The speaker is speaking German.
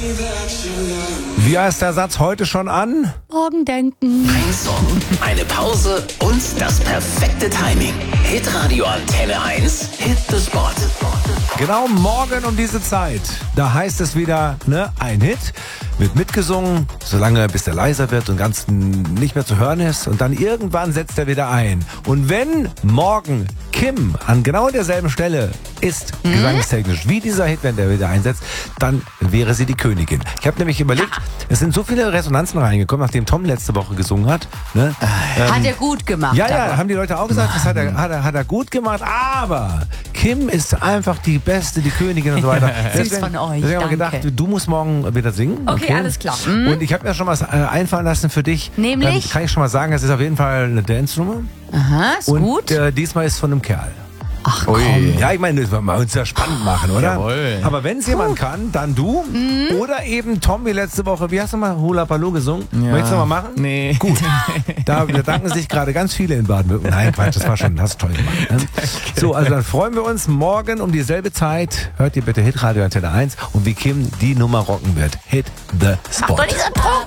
Wie heißt der Satz heute schon an? Morgen denken. Ein Song, eine Pause und das perfekte Timing. Hitradio Antenne 1, Hit the Spot. Genau morgen um diese Zeit. Da heißt es wieder, ein Hit. Wird mitgesungen, solange bis der leiser wird und ganz nicht mehr zu hören ist. Und dann irgendwann setzt er wieder ein. Und wenn morgen Kim an genau derselben Stelle ist, gesangstechnisch, wie dieser Hit, wenn der wieder einsetzt, dann wäre sie die Königin. Ich habe nämlich überlegt, es sind so viele Resonanzen reingekommen, nachdem Tom letzte Woche gesungen hat. Hat er gut gemacht. Ja, haben die Leute auch gesagt, das hat er gut gemacht, aber Kim ist einfach die Beste, die Königin und so weiter. Süß von euch, deswegen haben wir danke. gedacht, du musst morgen wieder singen. Okay, alles klar. Und ich habe mir schon was einfallen lassen für dich. Nämlich? Dann kann ich schon mal sagen, es ist auf jeden Fall eine Dance-Nummer. Aha, ist Und gut. diesmal ist von einem Kerl. Ach Ui. komm. Ja, ich meine, das wollen wir uns ja spannend machen, oder? Jawohl. Aber wenn es jemand kann, dann du. Oder eben Tom wie letzte Woche. Wie hast du mal Hula Baloo gesungen? Ja. Möchtest du mal machen? Nee. Gut. Da bedanken sich gerade ganz viele in Baden-Württemberg. Nein, Quatsch, das war schon, hast du toll gemacht. Ne? So, also dann freuen wir uns morgen um dieselbe Zeit. Hört ihr bitte Hitradio Antenne 1 und wie Kim die Nummer rocken wird. Hit the Spot. Doch nicht so